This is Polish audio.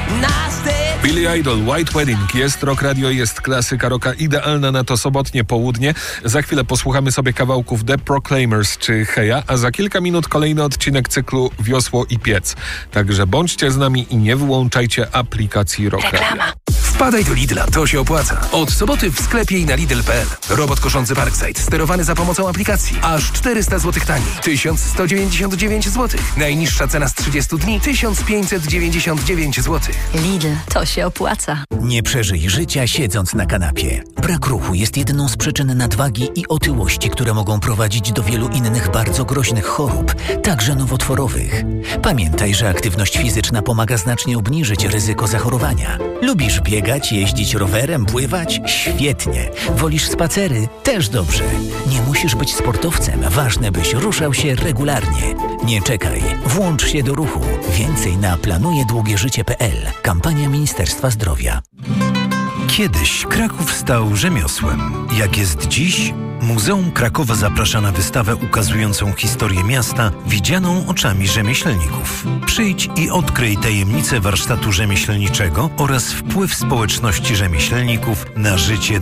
Billy Idol, White Wedding. Jest Rock Radio, jest klasyka rocka idealna na to sobotnie południe. Za chwilę posłuchamy sobie kawałków The Proclaimers czy Heja, a za kilka minut kolejny odcinek cyklu Wiosło i Piec. Także bądźcie z nami i nie wyłączajcie aplikacji Rock Radio. Wpadaj do Lidla, to się opłaca. Od soboty w sklepie i na Lidl.pl. Robot koszący Parkside, sterowany za pomocą aplikacji. Aż 400 zł taniej. 1199 zł. Najniższa cena z 30 dni 1599 zł. Lidl, to się opłaca. Nie przeżyj życia siedząc na kanapie. Brak ruchu jest jedną z przyczyn nadwagi i otyłości, które mogą prowadzić do wielu innych bardzo groźnych chorób, także nowotworowych. Pamiętaj, że aktywność fizyczna pomaga znacznie obniżyć ryzyko zachorowania. Lubisz biegać, jeździć rowerem, pływać? Świetnie. Wolisz spacery? Też dobrze. Nie musisz być sportowcem. Ważne, byś ruszał się regularnie. Nie czekaj. Włącz się do ruchu. Więcej na planujedługieżycie.pl. Kampania Ministerstwa Zdrowia. Kiedyś Kraków stał rzemiosłem. Jak jest dziś? Muzeum Krakowa zaprasza na wystawę ukazującą historię miasta widzianą oczami rzemieślników. Przyjdź i odkryj tajemnice warsztatu rzemieślniczego oraz wpływ społeczności rzemieślników na życie